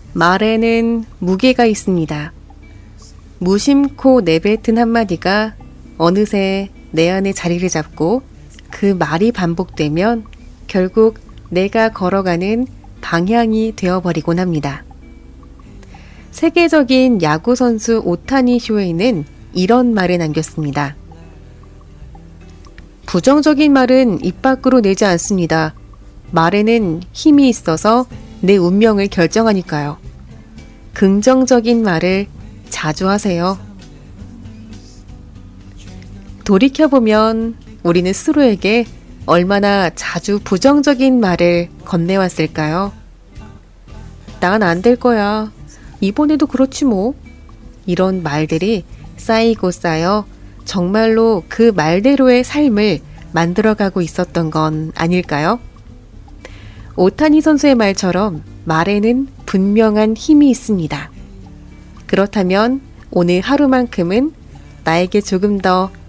말에는 무게가 있습니다. 무심코 내뱉은 한마디가 어느새 내 안에 자리를 잡고 그 말이 반복되면 결국 내가 걸어가는 방향이 되어버리곤 합니다. 세계적인 야구선수 오타니 쇼헤이는 이런 말을 남겼습니다. 부정적인 말은 입 밖으로 내지 않습니다. 말에는 힘이 있어서 내 운명을 결정하니까요. 긍정적인 말을 자주 하세요. 돌이켜보면 우리는 스스로에게 얼마나 자주 부정적인 말을 건네왔을까요? 난 안 될 거야. 이번에도 그렇지 뭐. 이런 말들이 쌓이고 쌓여 정말로 그 말대로의 삶을 만들어가고 있었던 건 아닐까요? 오타니 선수의 말처럼 말에는 분명한 힘이 있습니다. 그렇다면 오늘 하루만큼은 나에게 조금 더